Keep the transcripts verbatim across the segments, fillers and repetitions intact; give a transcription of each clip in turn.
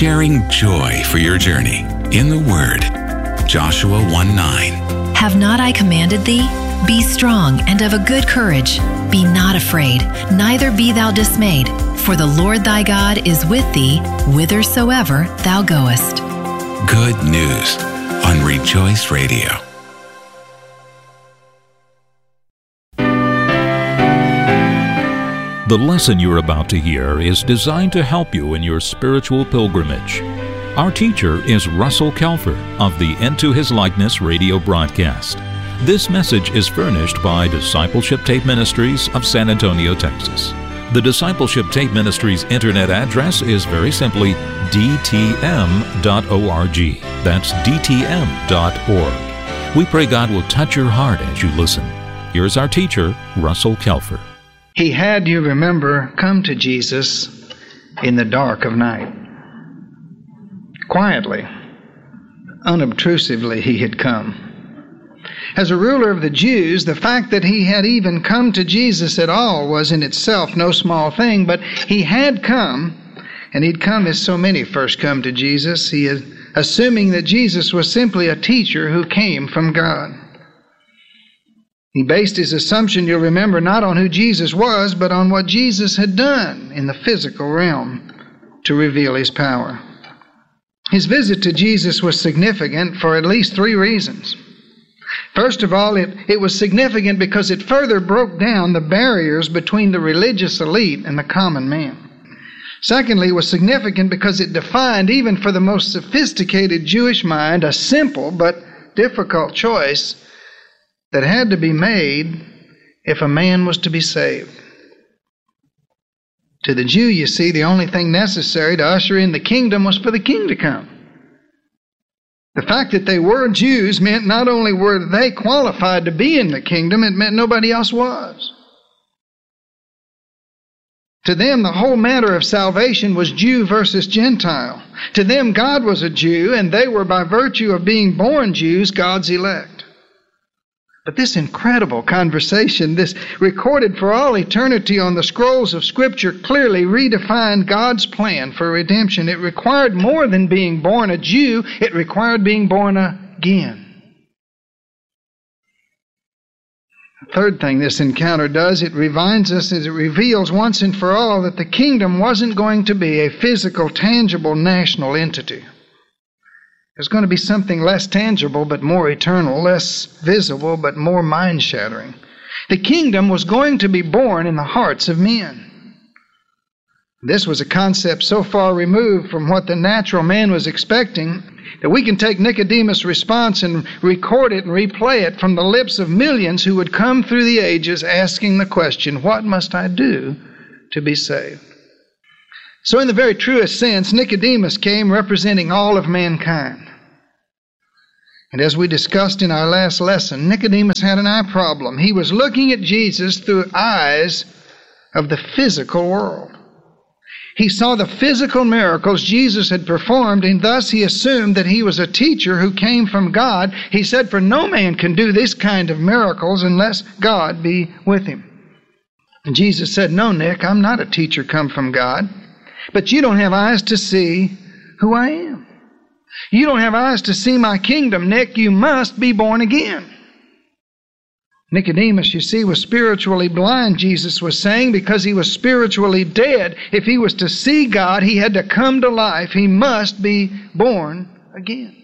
sharing joy for your journey in the Word. Joshua one nine. Have not I commanded thee? Be strong and of a good courage. Be not afraid, neither be thou dismayed, for the Lord thy God is with thee whithersoever thou goest. Good news on Rejoice Radio. The lesson you're about to hear is designed to help you in your spiritual pilgrimage. Our teacher is Russell Kelfer of the Into His Likeness radio broadcast. This message is furnished by Discipleship Tape Ministries of San Antonio, Texas. The Discipleship Tape Ministries internet address is very simply d t m dot org. That's d t m dot org. We pray God will touch your heart as you listen. Here's our teacher, Russell Kelfer. He had, you remember, come to Jesus in the dark of night. Quietly, unobtrusively, he had come. As a ruler of the Jews, the fact that he had even come to Jesus at all was in itself no small thing, but he had come, and he'd come as so many first come to Jesus, he had, assuming that Jesus was simply a teacher who came from God. He based his assumption, you'll remember, not on who Jesus was, but on what Jesus had done in the physical realm to reveal his power. His visit to Jesus was significant for at least three reasons. First of all, it, it was significant because it further broke down the barriers between the religious elite and the common man. Secondly, it was significant because it defined, even for the most sophisticated Jewish mind, a simple but difficult choice that had to be made if a man was to be saved. To the Jew, you see, the only thing necessary to usher in the kingdom was for the king to come. The fact that they were Jews meant not only were they qualified to be in the kingdom, it meant nobody else was. To them, the whole matter of salvation was Jew versus Gentile. To them, God was a Jew, and they were, by virtue of being born Jews, God's elect. But this incredible conversation, this recorded for all eternity on the scrolls of Scripture, clearly redefined God's plan for redemption. It required more than being born a Jew. It required being born again. The third thing this encounter does, it reminds us, as it reveals once and for all, that the kingdom wasn't going to be a physical, tangible, national entity. There's going to be something less tangible but more eternal, less visible but more mind-shattering. The kingdom was going to be born in the hearts of men. This was a concept so far removed from what the natural man was expecting that we can take Nicodemus' response and record it and replay it from the lips of millions who would come through the ages asking the question, what must I do to be saved? So in the very truest sense, Nicodemus came representing all of mankind. And as we discussed in our last lesson, Nicodemus had an eye problem. He was looking at Jesus through eyes of the physical world. He saw the physical miracles Jesus had performed, and thus he assumed that he was a teacher who came from God. He said, for no man can do this kind of miracles unless God be with him. And Jesus said, no, Nick, I'm not a teacher come from God. But you don't have eyes to see who I am. You don't have eyes to see my kingdom, Nick. You must be born again. Nicodemus, you see, was spiritually blind, Jesus was saying, because he was spiritually dead. If he was to see God, he had to come to life. He must be born again.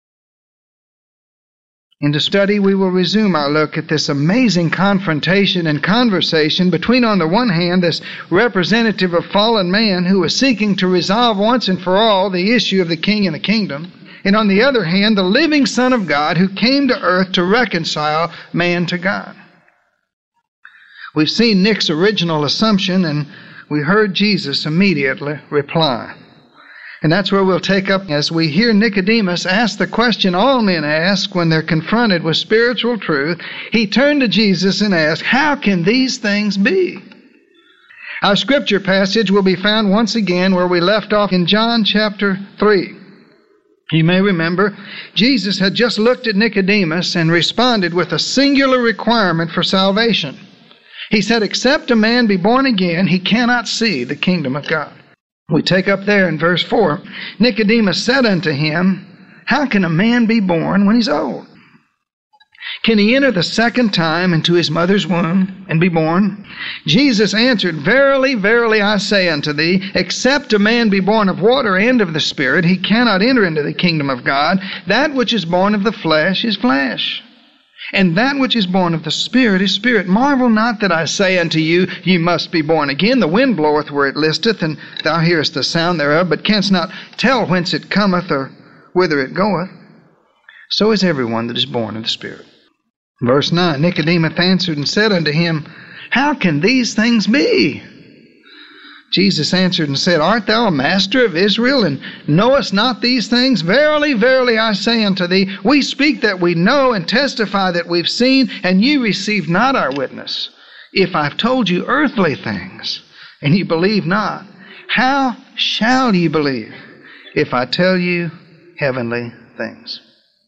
In the study, we will resume our look at this amazing confrontation and conversation between, on the one hand, this representative of fallen man who was seeking to resolve once and for all the issue of the king and the kingdom, and on the other hand, the living Son of God who came to earth to reconcile man to God. We've seen Nick's original assumption, and we heard Jesus immediately reply. And that's where we'll take up as we hear Nicodemus ask the question all men ask when they're confronted with spiritual truth. He turned to Jesus and asked, how can these things be? Our scripture passage will be found once again where we left off in John chapter three. You may remember, Jesus had just looked at Nicodemus and responded with a singular requirement for salvation. He said, except a man be born again, he cannot see the kingdom of God. We take up there in verse four, Nicodemus said unto him, How can a man be born when he's old? Can he enter the second time into his mother's womb and be born? Jesus answered, Verily, verily, I say unto thee, except a man be born of water and of the Spirit, he cannot enter into the kingdom of God. That which is born of the flesh is flesh, and that which is born of the Spirit is spirit. Marvel not that I say unto you, Ye must be born again. The wind bloweth where it listeth, and thou hearest the sound thereof, but canst not tell whence it cometh or whither it goeth. So is everyone that is born of the Spirit. Verse nine, Nicodemus answered and said unto him, How can these things be? Jesus answered and said, Art thou a master of Israel, and knowest not these things? Verily, verily, I say unto thee, we speak that we know, and testify that we've seen, and ye receive not our witness. If I've told you earthly things, and ye believe not, how shall ye believe if I tell you heavenly things?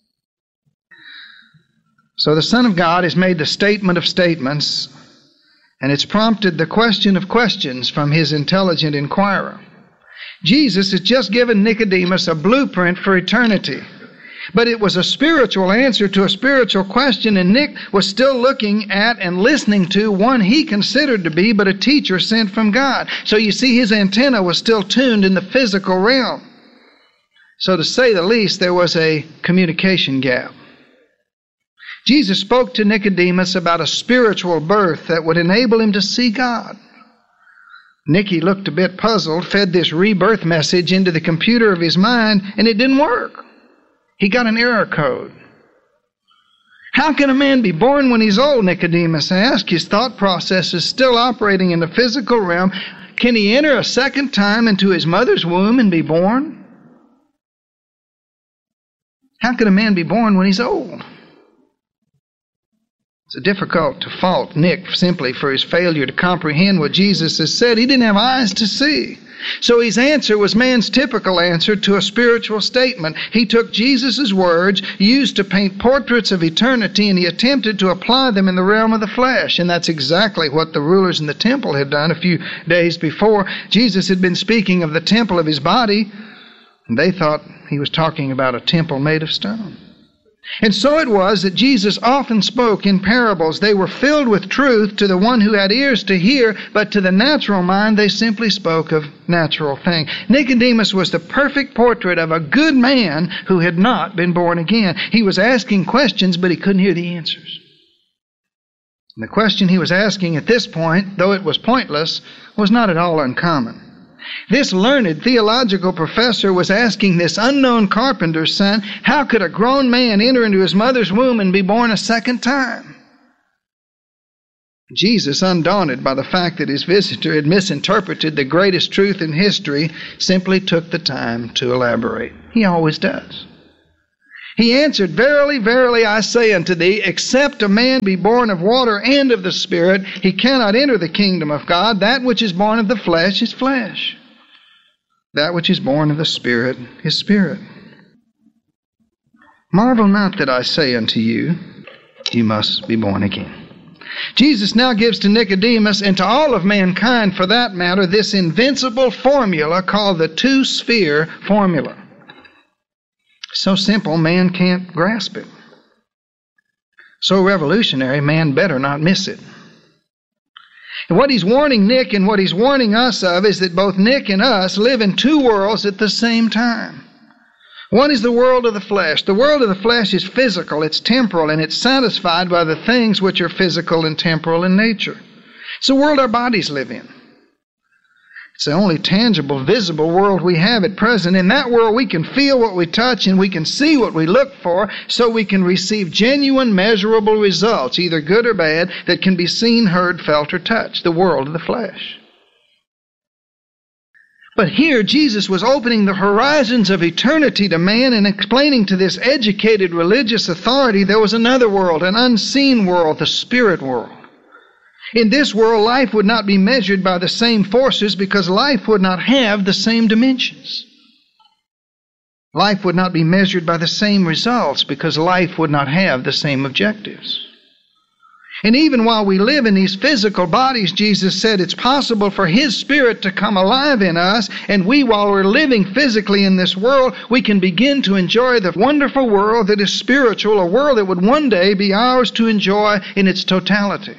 So the Son of God has made the statement of statements, and it's prompted the question of questions from his intelligent inquirer. Jesus has just given Nicodemus a blueprint for eternity, but it was a spiritual answer to a spiritual question, and Nick was still looking at and listening to one he considered to be but a teacher sent from God. So you see, his antenna was still tuned in the physical realm. So to say the least, there was a communication gap. Jesus spoke to Nicodemus about a spiritual birth that would enable him to see God. Nicky looked a bit puzzled, fed this rebirth message into the computer of his mind, and it didn't work. He got an error code. How can a man be born when he's old? Nicodemus asked. His thought process is still operating in the physical realm. Can he enter a second time into his mother's womb and be born? How can a man be born when he's old? It's difficult to fault Nick simply for his failure to comprehend what Jesus has said. He didn't have eyes to see. So his answer was man's typical answer to a spiritual statement. He took Jesus' words, used to paint portraits of eternity, and he attempted to apply them in the realm of the flesh. And that's exactly what the rulers in the temple had done a few days before. Jesus had been speaking of the temple of his body, and they thought he was talking about a temple made of stone. And so it was that Jesus often spoke in parables. They were filled with truth to the one who had ears to hear, but to the natural mind they simply spoke of natural things. Nicodemus was the perfect portrait of a good man who had not been born again. He was asking questions, but he couldn't hear the answers. And the question he was asking at this point, though it was pointless, was not at all uncommon. This learned theological professor was asking this unknown carpenter's son, how could a grown man enter into his mother's womb and be born a second time? Jesus, undaunted by the fact that his visitor had misinterpreted the greatest truth in history, simply took the time to elaborate. He always does. He answered, Verily, verily, I say unto thee, except a man be born of water and of the Spirit, he cannot enter the kingdom of God. That which is born of the flesh is flesh. That which is born of the Spirit is spirit. Marvel not that I say unto you, you must be born again. Jesus now gives to Nicodemus, and to all of mankind for that matter, this invincible formula called the two-sphere formula. So simple, man can't grasp it. So revolutionary, man better not miss it. And what he's warning Nick and what he's warning us of is that both Nick and us live in two worlds at the same time. One is the world of the flesh. The world of the flesh is physical, it's temporal, and it's satisfied by the things which are physical and temporal in nature. It's the world our bodies live in. It's the only tangible, visible world we have at present. In that world we can feel what we touch and we can see what we look for, so we can receive genuine, measurable results, either good or bad, that can be seen, heard, felt, or touched. The world of the flesh. But here Jesus was opening the horizons of eternity to man and explaining to this educated religious authority there was another world, an unseen world, the spirit world. In this world, life would not be measured by the same forces because life would not have the same dimensions. Life would not be measured by the same results because life would not have the same objectives. And even while we live in these physical bodies, Jesus said it's possible for His Spirit to come alive in us, and we, while we're living physically in this world, we can begin to enjoy the wonderful world that is spiritual, a world that would one day be ours to enjoy in its totality.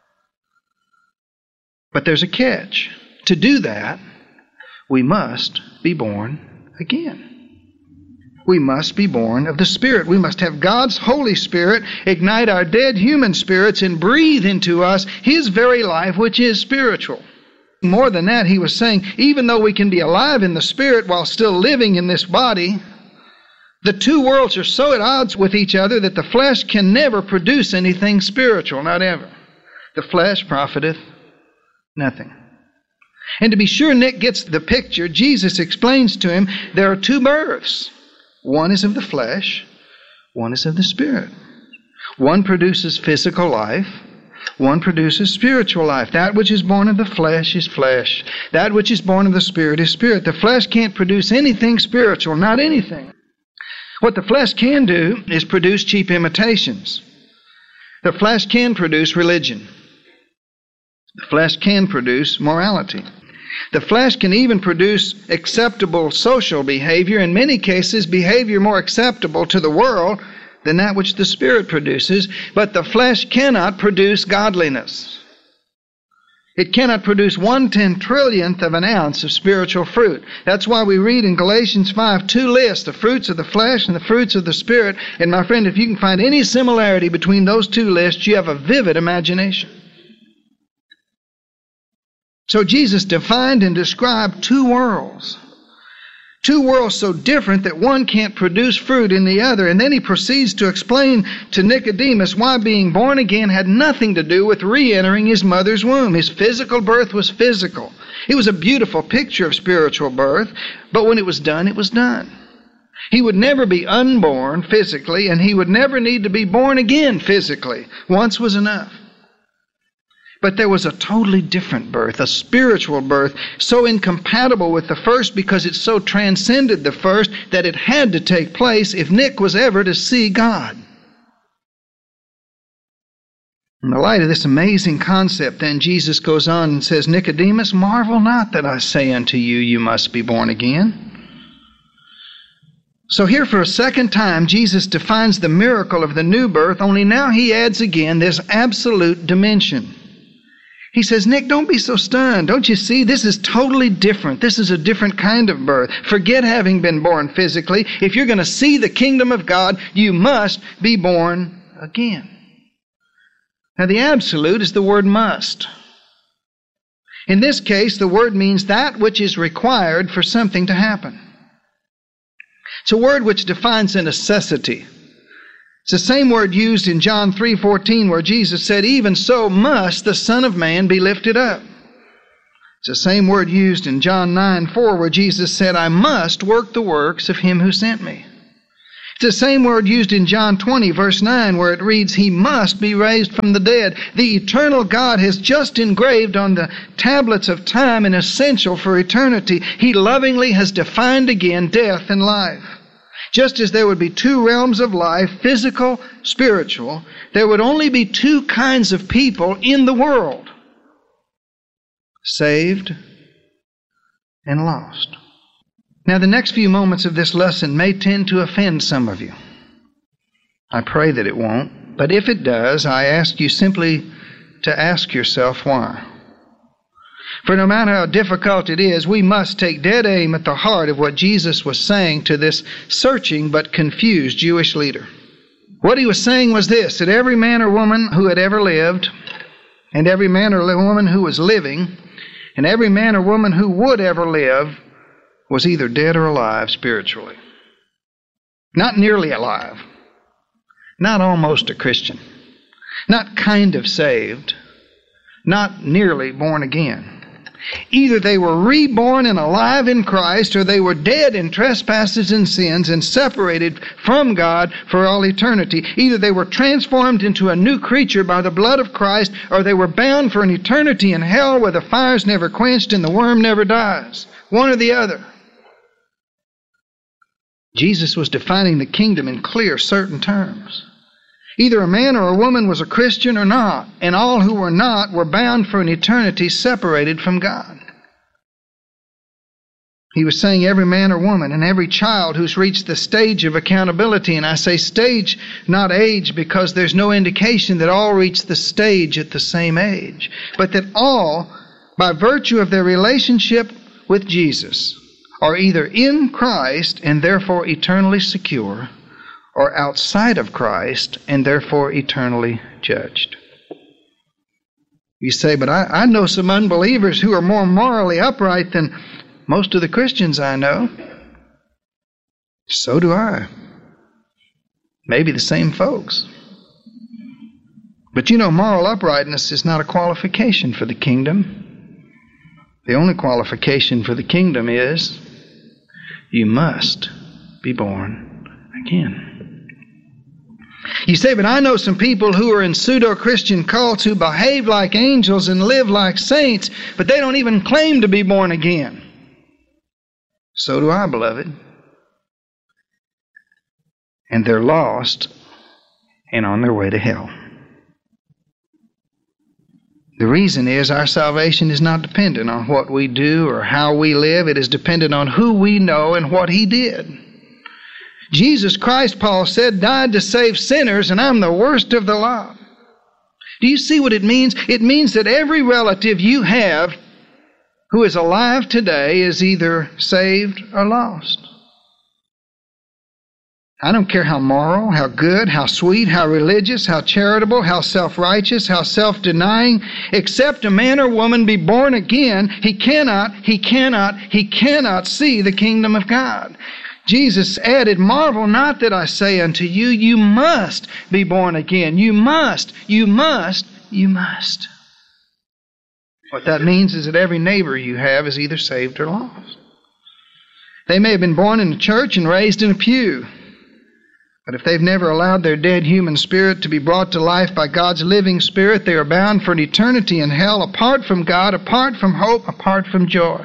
But there's a catch. To do that, we must be born again. We must be born of the Spirit. We must have God's Holy Spirit ignite our dead human spirits and breathe into us His very life, which is spiritual. More than that, He was saying, even though we can be alive in the Spirit while still living in this body, the two worlds are so at odds with each other that the flesh can never produce anything spiritual, not ever. The flesh profiteth nothing. And to be sure Nick gets the picture, Jesus explains to him there are two births. One is of the flesh, one is of the Spirit. One produces physical life, one produces spiritual life. That which is born of the flesh is flesh. That which is born of the Spirit is spirit. The flesh can't produce anything spiritual, not anything. What the flesh can do is produce cheap imitations. The flesh can produce religion. The flesh can produce morality. The flesh can even produce acceptable social behavior, in many cases behavior more acceptable to the world than that which the Spirit produces, but the flesh cannot produce godliness. It cannot produce one ten trillionth of an ounce of spiritual fruit. That's why we read in Galatians five two lists, the fruits of the flesh and the fruits of the Spirit. And my friend, if you can find any similarity between those two lists, you have a vivid imagination. So Jesus defined and described two worlds. Two worlds so different that one can't produce fruit in the other. And then He proceeds to explain to Nicodemus why being born again had nothing to do with re-entering his mother's womb. His physical birth was physical. It was a beautiful picture of spiritual birth, but when it was done, it was done. He would never be unborn physically, and he would never need to be born again physically. Once was enough. But there was a totally different birth, a spiritual birth, so incompatible with the first because it so transcended the first that it had to take place if Nick was ever to see God. In the light of this amazing concept, then Jesus goes on and says, Nicodemus, marvel not that I say unto you, you must be born again. So here for a second time, Jesus defines the miracle of the new birth, only now He adds again this absolute dimension. He says, Nick, don't be so stunned. Don't you see? This is totally different. This is a different kind of birth. Forget having been born physically. If you're going to see the kingdom of God, you must be born again. Now, the absolute is the word must. In this case, the word means that which is required for something to happen. It's a word which defines a necessity. It's the same word used in John three fourteen where Jesus said, even so must the Son of Man be lifted up. It's the same word used in John nine four where Jesus said, I must work the works of Him who sent me. It's the same word used in John twenty verse nine where it reads, He must be raised from the dead. The eternal God has just engraved on the tablets of time an essential for eternity. He lovingly has defined again death and life. Just as there would be two realms of life, physical, spiritual, there would only be two kinds of people in the world. Saved and lost. Now, the next few moments of this lesson may tend to offend some of you. I pray that it won't. But if it does, I ask you simply to ask yourself why. For no matter how difficult it is, we must take dead aim at the heart of what Jesus was saying to this searching but confused Jewish leader. What He was saying was this, that every man or woman who had ever lived, and every man or woman who was living, and every man or woman who would ever live, was either dead or alive spiritually. Not nearly alive. Not almost a Christian. Not kind of saved. Not nearly born again. Either they were reborn and alive in Christ, or they were dead in trespasses and sins and separated from God for all eternity. Either they were transformed into a new creature by the blood of Christ, or they were bound for an eternity in hell where the fire's never quenched and the worm never dies. One or the other. Jesus was defining the kingdom in clear, certain terms. Either a man or a woman was a Christian or not, and all who were not were bound for an eternity separated from God. He was saying every man or woman and every child who's reached the stage of accountability, and I say stage, not age, because there's no indication that all reach the stage at the same age, but that all, by virtue of their relationship with Jesus, are either in Christ and therefore eternally secure, or outside of Christ and therefore eternally judged. You say, but I, I know some unbelievers who are more morally upright than most of the Christians I know. So do I. Maybe the same folks. But you know, moral uprightness is not a qualification for the kingdom. The only qualification for the kingdom is you must be born again. You say, but I know some people who are in pseudo-Christian cults who behave like angels and live like saints, but they don't even claim to be born again. So do I, beloved. And they're lost and on their way to hell. The reason is our salvation is not dependent on what we do or how we live. It is dependent on who we know and what He did. Jesus Christ, Paul said, died to save sinners, and I'm the worst of the lot. Do you see what it means? It means that every relative you have who is alive today is either saved or lost. I don't care how moral, how good, how sweet, how religious, how charitable, how self-righteous, how self-denying. Except a man or woman be born again, he cannot, he cannot, he cannot see the kingdom of God. Jesus added, marvel not that I say unto you, you must be born again. You must, you must, you must. What that means is that every neighbor you have is either saved or lost. They may have been born in a church and raised in a pew, but if they've never allowed their dead human spirit to be brought to life by God's living Spirit, they are bound for an eternity in hell, apart from God, apart from hope, apart from joy.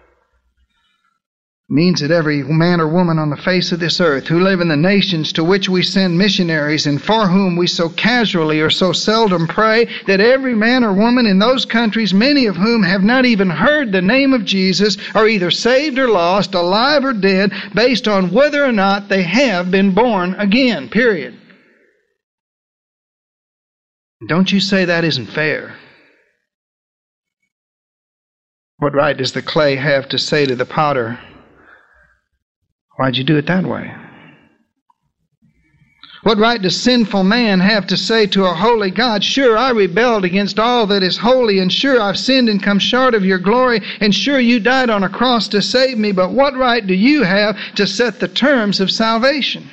It means that every man or woman on the face of this earth who live in the nations to which we send missionaries and for whom we so casually or so seldom pray, that every man or woman in those countries, many of whom have not even heard the name of Jesus, are either saved or lost, alive or dead, based on whether or not they have been born again, period. Don't you say that isn't fair. What right does the clay have to say to the potter, why'd you do it that way? What right does sinful man have to say to a holy God, sure, I rebelled against all that is holy, and sure, I've sinned and come short of your glory, and sure, you died on a cross to save me, but what right do you have to set the terms of salvation?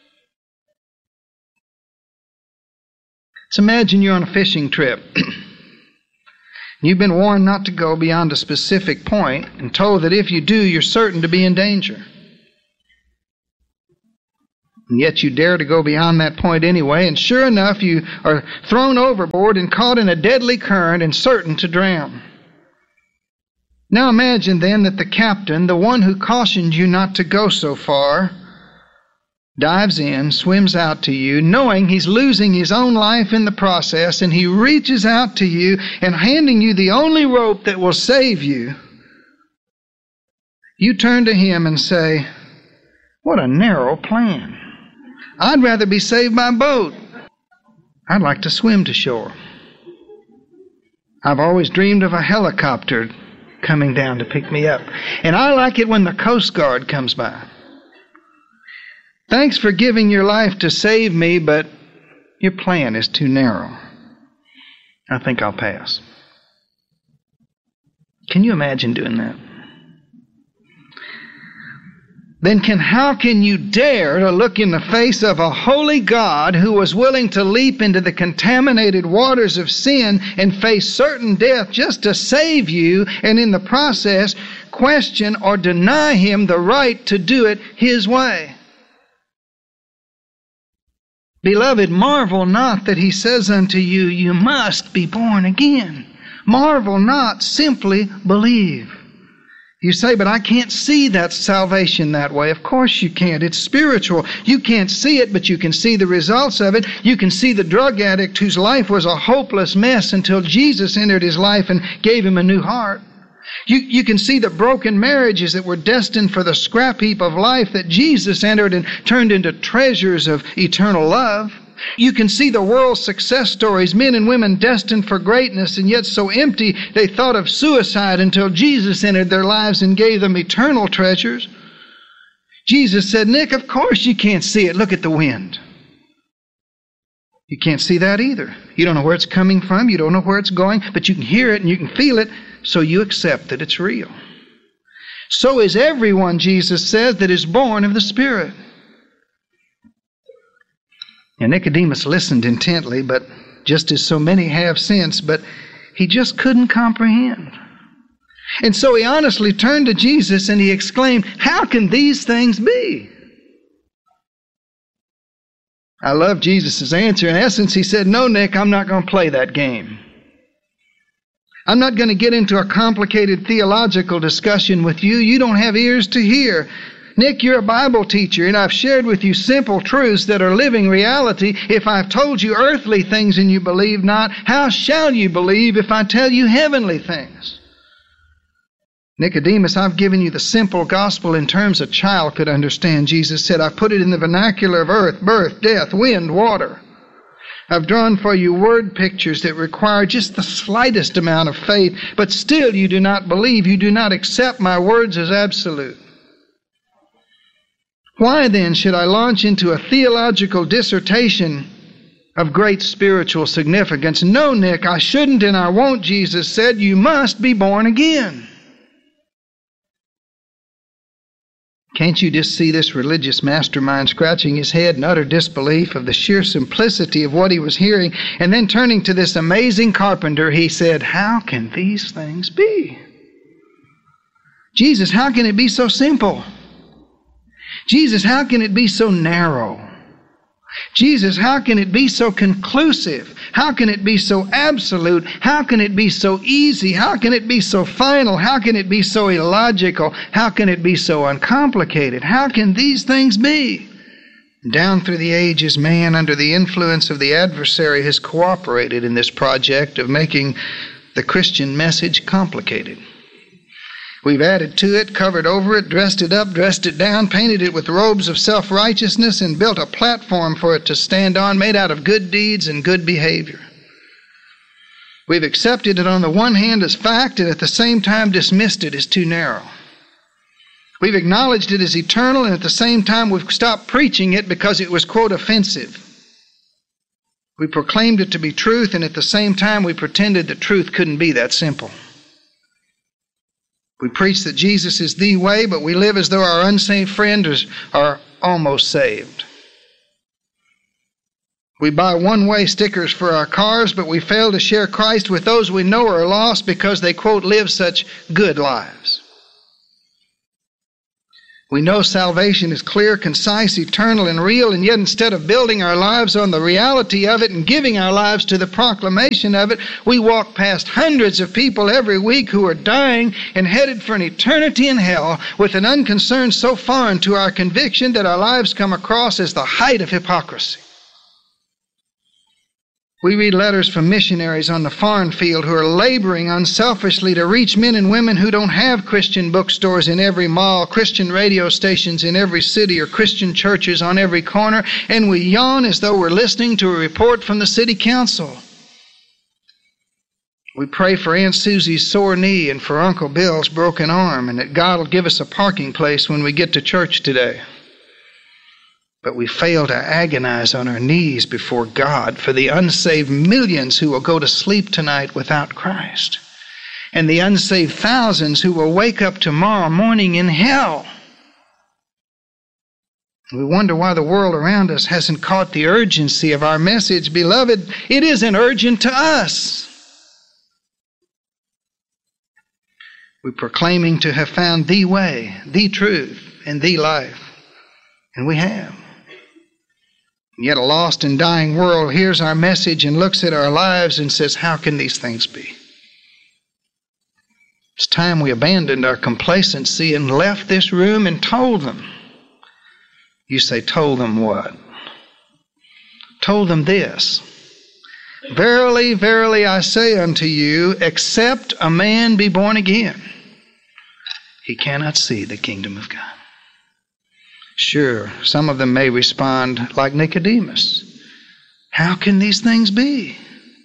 Let's imagine you're on a fishing trip. You've been warned not to go beyond a specific point and told that if you do, you're certain to be in danger. And yet you dare to go beyond that point anyway, and sure enough, you are thrown overboard and caught in a deadly current and certain to drown. Now imagine then that the captain, the one who cautioned you not to go so far, dives in, swims out to you, knowing he's losing his own life in the process, and he reaches out to you and handing you the only rope that will save you. You turn to him and say, what a narrow plan. I'd rather be saved by boat. I'd like to swim to shore. I've always dreamed of a helicopter coming down to pick me up. And I like it when the Coast Guard comes by. Thanks for giving your life to save me, but your plan is too narrow. I think I'll pass. Can you imagine doing that? Then can, how can you dare to look in the face of a holy God who was willing to leap into the contaminated waters of sin and face certain death just to save you, and in the process question or deny Him the right to do it His way? Beloved, marvel not that He says unto you, you must be born again. Marvel not, simply believe. You say, but I can't see that salvation that way. Of course you can't. It's spiritual. You can't see it, but you can see the results of it. You can see the drug addict whose life was a hopeless mess until Jesus entered his life and gave him a new heart. You, you can see the broken marriages that were destined for the scrap heap of life that Jesus entered and turned into treasures of eternal love. You can see the world's success stories, men and women destined for greatness and yet so empty they thought of suicide until Jesus entered their lives and gave them eternal treasures. Jesus said, Nick, of course you can't see it. Look at the wind. You can't see that either. You don't know where it's coming from. You don't know where it's going, but you can hear it and you can feel it, so you accept that it's real. So is everyone, Jesus says, that is born of the Spirit. And Nicodemus listened intently, but just as so many have since, but he just couldn't comprehend. And so he honestly turned to Jesus and he exclaimed, how can these things be? I love Jesus' answer. In essence, he said, no, Nick, I'm not going to play that game. I'm not going to get into a complicated theological discussion with you. You don't have ears to hear. Nick, you're a Bible teacher, and I've shared with you simple truths that are living reality. If I've told you earthly things and you believe not, how shall you believe if I tell you heavenly things? Nicodemus, I've given you the simple gospel in terms a child could understand. Jesus said, I've put it in the vernacular of earth, birth, death, wind, water. I've drawn for you word pictures that require just the slightest amount of faith, but still you do not believe. You do not accept my words as absolute. Why then should I launch into a theological dissertation of great spiritual significance? No, Nick, I shouldn't and I won't, Jesus said. You must be born again. Can't you just see this religious mastermind scratching his head in utter disbelief of the sheer simplicity of what he was hearing? And then turning to this amazing carpenter, he said, how can these things be? Jesus, how can it be so simple? Jesus, how can it be so narrow? Jesus, how can it be so conclusive? How can it be so absolute? How can it be so easy? How can it be so final? How can it be so illogical? How can it be so uncomplicated? How can these things be? Down through the ages, man, under the influence of the adversary, has cooperated in this project of making the Christian message complicated. We've added to it, covered over it, dressed it up, dressed it down, painted it with robes of self-righteousness, and built a platform for it to stand on, made out of good deeds and good behavior. We've accepted it on the one hand as fact, and at the same time dismissed it as too narrow. We've acknowledged it as eternal, and at the same time we've stopped preaching it because it was, quote, offensive. We proclaimed it to be truth, and at the same time we pretended that truth couldn't be that simple. We preach that Jesus is the way, but we live as though our unsaved friends are almost saved. We buy one-way stickers for our cars, but we fail to share Christ with those we know are lost because they, quote, live such good lives. We know salvation is clear, concise, eternal, and real, and yet instead of building our lives on the reality of it and giving our lives to the proclamation of it, we walk past hundreds of people every week who are dying and headed for an eternity in hell with an unconcern so foreign to our conviction that our lives come across as the height of hypocrisy. We read letters from missionaries on the foreign field who are laboring unselfishly to reach men and women who don't have Christian bookstores in every mall, Christian radio stations in every city, or Christian churches on every corner, and we yawn as though we're listening to a report from the city council. We pray for Aunt Susie's sore knee and for Uncle Bill's broken arm, and that God will give us a parking place when we get to church today. But we fail to agonize on our knees before God for the unsaved millions who will go to sleep tonight without Christ, and the unsaved thousands who will wake up tomorrow morning in hell. We wonder why the world around us hasn't caught the urgency of our message. Beloved, it isn't urgent to us. We're proclaiming to have found the way, the truth, and the life. And we have. Yet a lost and dying world hears our message and looks at our lives and says, how can these things be? It's time we abandoned our complacency and left this room and told them. You say, told them what? Told them this. Verily, verily, I say unto you, except a man be born again, he cannot see the kingdom of God. Sure, some of them may respond like Nicodemus. How can these things be?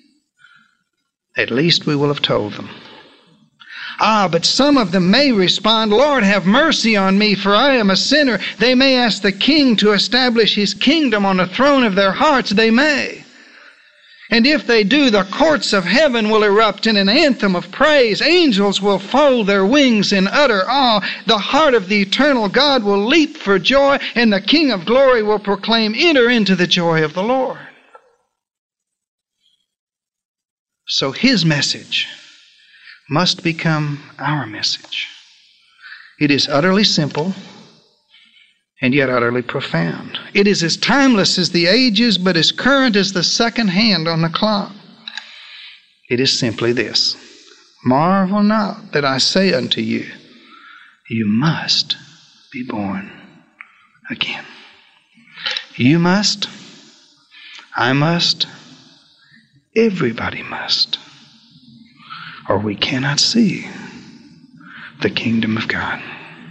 At least we will have told them. Ah, but some of them may respond, Lord, have mercy on me, for I am a sinner. They may ask the king to establish his kingdom on the throne of their hearts. They may. And if they do, the courts of heaven will erupt in an anthem of praise. Angels will fold their wings in utter awe. The heart of the eternal God will leap for joy, and the King of glory will proclaim, enter into the joy of the Lord. So his message must become our message. It is utterly simple and yet utterly profound. It is as timeless as the ages, but as current as the second hand on the clock. It is simply this. Marvel not that I say unto you, you must be born again. You must. I must. Everybody must. Or we cannot see the kingdom of God.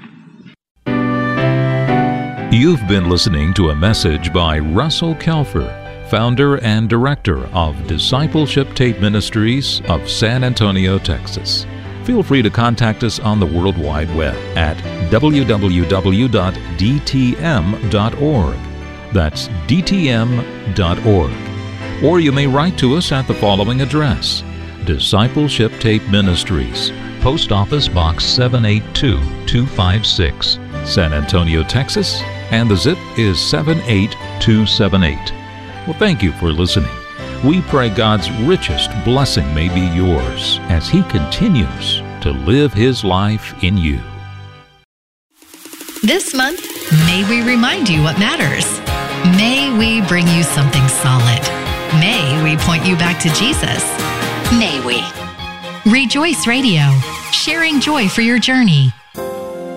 You've been listening to a message by Russell Kelfer, founder and director of Discipleship Tape Ministries of San Antonio, Texas. Feel free to contact us on the World Wide Web at w w w dot d t m dot org. That's d t m dot org. Or you may write to us at the following address: Discipleship Tape Ministries, Post Office Box seven eight two two five six, San Antonio, Texas, and the zip is seven eight two seven eight. Well, thank you for listening. We pray God's richest blessing may be yours as He continues to live His life in you. This month, may we remind you what matters. May we bring you something solid. May we point you back to Jesus. May we. Rejoice Radio, sharing joy for your journey.